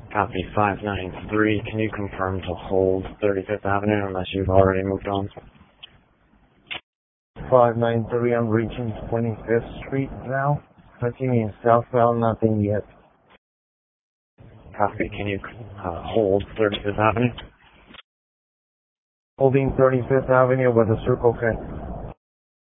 Copy 593. Can you confirm to hold 35th Avenue unless you've already moved on? 593, I'm reaching 25th Street now. Continuing southbound, nothing yet. Copy. Can you hold 35th Avenue? Holding 35th Avenue with a circle cut.